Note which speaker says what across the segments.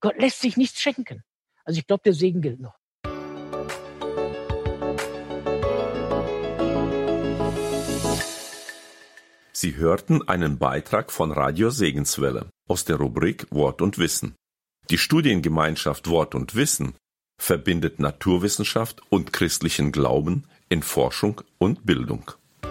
Speaker 1: Gott lässt sich nichts schenken. Also ich glaube, der Segen gilt noch.
Speaker 2: Sie hörten einen Beitrag von Radio Segenswelle aus der Rubrik Wort und Wissen. Die Studiengemeinschaft Wort und Wissen verbindet Naturwissenschaft und christlichen Glauben in Forschung und Bildung.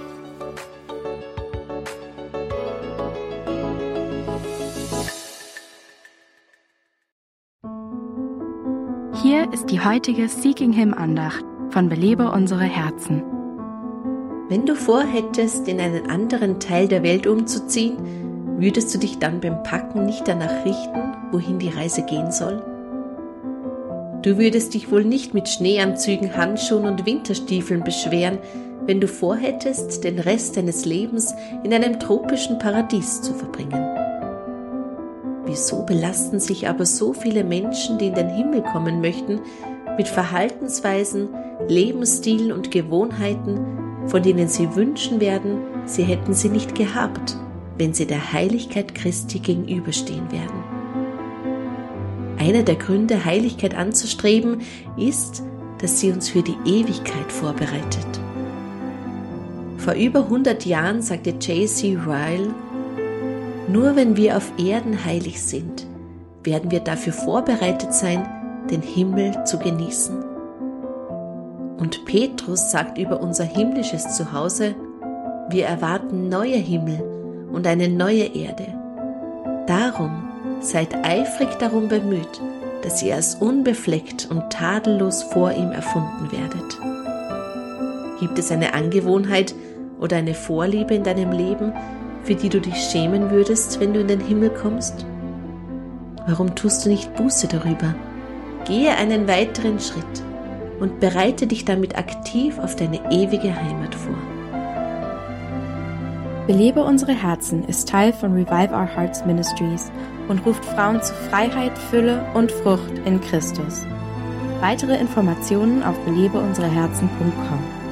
Speaker 3: Hier ist die heutige Seeking Him Andacht von Belebe unsere Herzen.
Speaker 4: Wenn du vorhättest, in einen anderen Teil der Welt umzuziehen, würdest du dich dann beim Packen nicht danach richten, wohin die Reise gehen soll? Du würdest dich wohl nicht mit Schneeanzügen, Handschuhen und Winterstiefeln beschweren, wenn du vorhättest, den Rest deines Lebens in einem tropischen Paradies zu verbringen. Wieso belasten sich aber so viele Menschen, die in den Himmel kommen möchten, mit Verhaltensweisen, Lebensstilen und Gewohnheiten, von denen sie wünschen werden, sie hätten sie nicht gehabt, wenn sie der Heiligkeit Christi gegenüberstehen werden? Einer der Gründe, Heiligkeit anzustreben, ist, dass sie uns für die Ewigkeit vorbereitet. Vor über 100 Jahren sagte J.C. Ryle: Nur wenn wir auf Erden heilig sind, werden wir dafür vorbereitet sein, den Himmel zu genießen. Und Petrus sagt über unser himmlisches Zuhause: Wir erwarten neue Himmel und eine neue Erde. Darum seid eifrig darum bemüht, dass ihr als unbefleckt und tadellos vor ihm erfunden werdet. Gibt es eine Angewohnheit oder eine Vorliebe in deinem Leben, für die du dich schämen würdest, wenn du in den Himmel kommst? Warum tust du nicht Buße darüber? Gehe einen weiteren Schritt und bereite dich damit aktiv auf deine ewige Heimat vor.
Speaker 3: Belebe unsere Herzen ist Teil von Revive Our Hearts Ministries und ruft Frauen zu Freiheit, Fülle und Frucht in Christus. Weitere Informationen auf belebeunsereherzen.com.